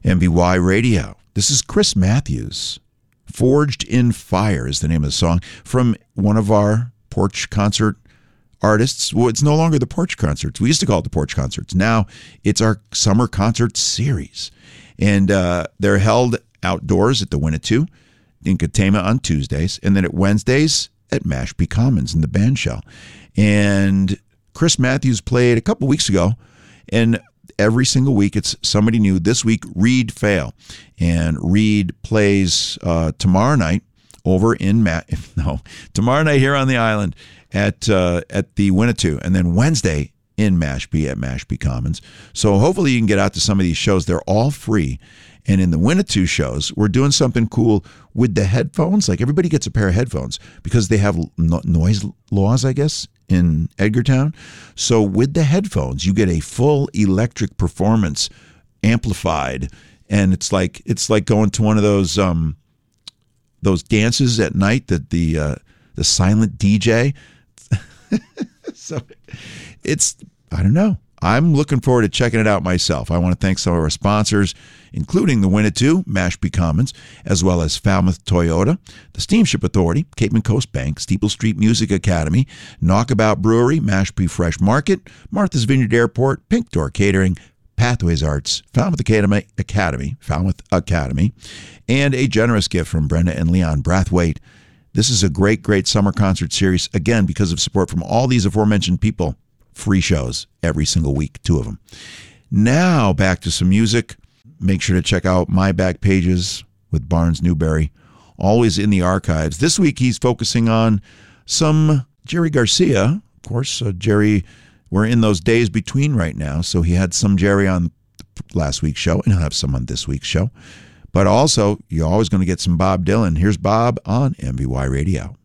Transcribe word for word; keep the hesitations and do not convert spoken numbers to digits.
M V Y Radio. This is Chris Matthews. Forged in Fire is the name of the song from one of our porch concert artists. Well, it's no longer the porch concerts. We used to call it the porch concerts. Now it's our summer concert series. And uh, they're held outdoors at the Winnetou in Katama on Tuesdays, and then at Wednesdays at Mashpee Commons in the band shell. And Chris Matthews played a couple weeks ago, and every single week it's somebody new. This week, Reed Fail. And Reed plays uh, tomorrow night over in, Ma- no, tomorrow night here on the island at uh, at the Winnetou, and then Wednesday in Mashpee at Mashpee Commons. So hopefully you can get out to some of these shows. They're all free. And in the Winnetou shows, we're doing something cool with the headphones. Like everybody gets a pair of headphones because they have no- noise laws, I guess, in Edgartown. So with the headphones, you get a full electric performance amplified. And it's like it's like going to one of those um, those dances at night that the uh, the silent D J. So it's, I don't know. I'm looking forward to checking it out myself. I want to thank some of our sponsors, including the Winnetou, Mashpee Commons, as well as Falmouth Toyota, the Steamship Authority, Cape and Coast Bank, Steeple Street Music Academy, Knockabout Brewery, Mashpee Fresh Market, Martha's Vineyard Airport, Pink Door Catering, Pathways Arts, Falmouth Academy, Academy, Falmouth Academy, and a generous gift from Brenda and Leon Brathwaite. This is a great, great summer concert series, again, because of support from all these aforementioned people. Free shows every single week, two of them. Now back to some music. Make sure to check out my back pages with Barnes Newberry, always in the archives. This week he's focusing on some Jerry Garcia. Of course, uh, Jerry, we're in those days between right now, so he had some Jerry on last week's show, and he'll have some on this week's show. But also, you're always going to get some Bob Dylan. Here's Bob on M V Y Radio.